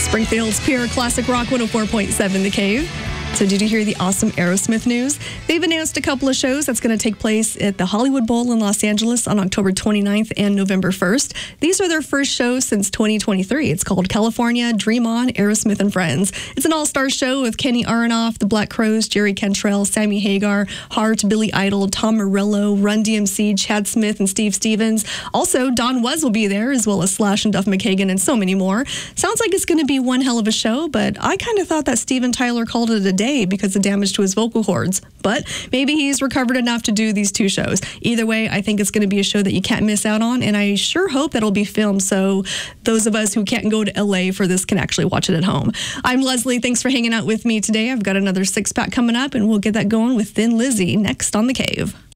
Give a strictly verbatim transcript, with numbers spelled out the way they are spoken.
Springfield's Pure Classic Rock one oh four point seven The Cave. So did you hear the awesome Aerosmith news? They've announced a couple of shows that's going to take place at the Hollywood Bowl in Los Angeles on October twenty-ninth and November first. These are their first shows since twenty twenty-three. It's called California, Dream On, Aerosmith and Friends. It's an all-star show with Kenny Aronoff, the Black Crowes, Jerry Cantrell, Sammy Hagar, Hart, Billy Idol, Tom Morello, Run D M C, Chad Smith, and Steve Stevens. Also, Don Was will be there, as well as Slash and Duff McKagan, and so many more. Sounds like it's going to be one hell of a show, but I kind of thought that Steven Tyler called it a day because of damage to his vocal cords. But maybe he's recovered enough to do these two shows. Either way, I think it's going to be a show that you can't miss out on, and I sure hope that it'll be filmed so those of us who can't go to L A for this can actually watch it at home. I'm Leslie. Thanks for hanging out with me today. I've got another six-pack coming up, and we'll get that going with Thin Lizzy next on The Cave.